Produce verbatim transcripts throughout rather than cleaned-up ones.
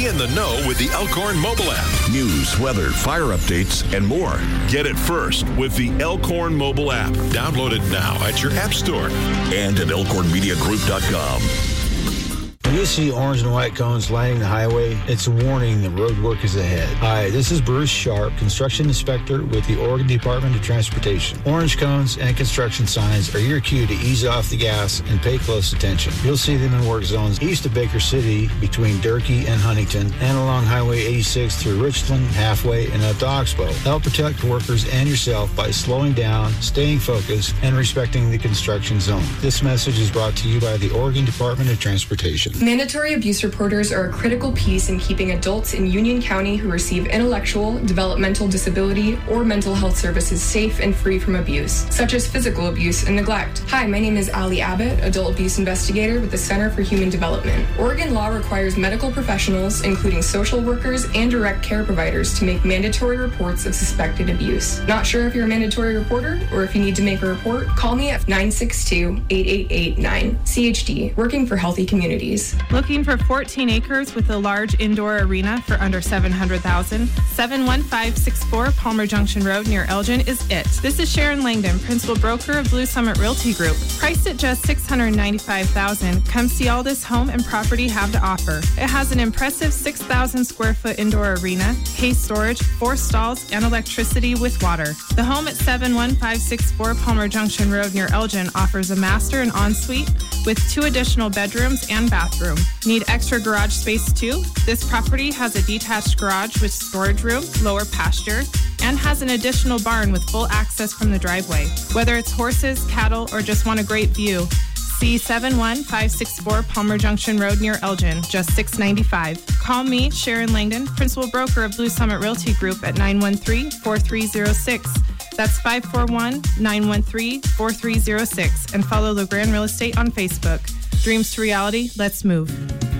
Be in the know with the Elkhorn mobile app. News, weather, fire updates, and more. Get it first with the Elkhorn mobile app. Download it now at your app store and at elkhorn media group dot com. When you see orange and white cones lining the highway, it's a warning that road work is ahead. Hi, this is Bruce Sharp, construction inspector with the Oregon Department of Transportation. Orange cones and construction signs are your cue to ease off the gas and pay close attention. You'll see them in work zones east of Baker City between Durkee and Huntington and along Highway eighty-six through Richland, Halfway, and up to Oxbow. Help protect workers and yourself by slowing down, staying focused, and respecting the construction zone. This message is brought to you by the Oregon Department of Transportation. Mandatory abuse reporters are a critical piece in keeping adults in Union County who receive intellectual, developmental disability, or mental health services safe and free from abuse, such as physical abuse and neglect. Hi, my name is Allie Abbott, adult abuse investigator with the Center for Human Development. Oregon law requires medical professionals, including social workers and direct care providers, to make mandatory reports of suspected abuse. Not sure if you're a mandatory reporter or if you need to make a report? Call me at nine six two, eight eight eight, nine. C H D, Working for Healthy Communities. Looking for fourteen acres with a large indoor arena for under seven hundred thousand dollars? seven one five six four Palmer Junction Road near Elgin is it. This is Sharon Langdon, principal broker of Blue Summit Realty Group. Priced at just six hundred ninety-five thousand dollars, come see all this home and property have to offer. It has an impressive six thousand square foot indoor arena, hay storage, four stalls, and electricity with water. The home at seven one five six four Palmer Junction Road near Elgin offers a master and ensuite with two additional bedrooms and bathroom. Need extra garage space too? This property has a detached garage with storage room, lower pasture, and has an additional barn with full access from the driveway. Whether it's horses, cattle, or just want a great view, see seven one five six four Palmer Junction Road near Elgin, just six hundred ninety-five dollars. Call me, Sharon Langdon, principal broker of Blue Summit Realty Group at nine one three, four three zero six. That's five four one, nine one three, four three zero six. And follow LeGrand Real Estate on Facebook. Dreams to reality, let's move.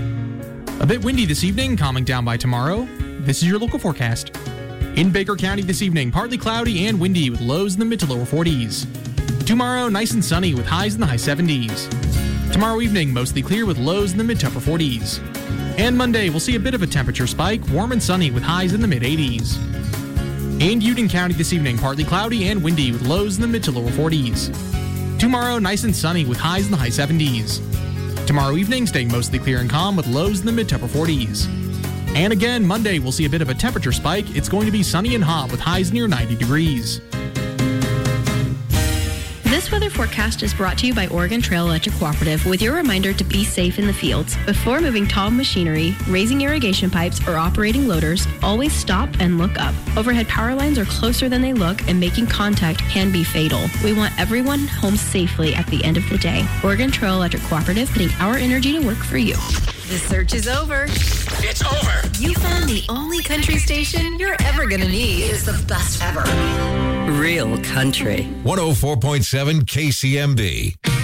A bit windy this evening, calming down by tomorrow. This is your local forecast. In Baker County this evening, partly cloudy and windy with lows in the mid to lower forties. Tomorrow, nice and sunny with highs in the high seventies. Tomorrow evening, mostly clear with lows in the mid to upper forties. And Monday, we'll see a bit of a temperature spike, warm and sunny with highs in the mid eighties. In Union County this evening, partly cloudy and windy with lows in the mid to lower forties. Tomorrow, nice and sunny with highs in the high seventies. Tomorrow evening, staying mostly clear and calm with lows in the mid to upper forties. And again, Monday, we'll see a bit of a temperature spike. It's going to be sunny and hot with highs near ninety degrees. This weather forecast is brought to you by Oregon Trail Electric Cooperative with your reminder to be safe in the fields. Before moving tall machinery, raising irrigation pipes, or operating loaders, always stop and look up. Overhead power lines are closer than they look, and making contact can be fatal. We want everyone home safely at the end of the day. Oregon Trail Electric Cooperative, putting our energy to work for you. The search is over. It's over. You found the only country station you're ever going to need. Is the best ever. Real country. one oh four point seven K C M B.